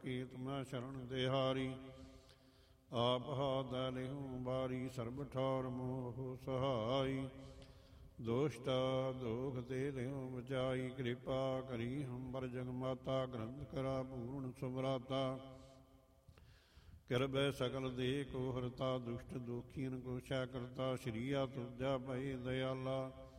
ਕੀਤ ਮੈਂ ਸ਼ਰਨ ਦੇਹਾਰੀ। ਆਪ ਹਾਥ ਲਿਹੁ ਬਾਰੀ ਸਰਬ ਠੌਰ ਮੋਹ ਸਹਾਈ। ਦੋਸ਼ਟਾ ਦੋਖ ਤੇ ਲਿਹੁ ਬਚਾਈ। ਕਿਰਪਾ ਕਰੀ ਹੰਬਰ ਜਗ ਮਾਤਾ ਗ੍ਰੰਥ ਕਰਾ ਪੂਰਨ ਸੁਭਰਾਤਾ। ਕਿਰਬੈ ਸਕਲ ਦੇਹ ਕੋ ਹਰਤਾ ਦੁਸ਼ਟ ਦੋਖੀਨ ਕੋ ਛੈ ਕਰਤਾ। ਸ਼੍ਰੀਆ ਤੁਜਾ ਭਈ ਦਇਆਲਾ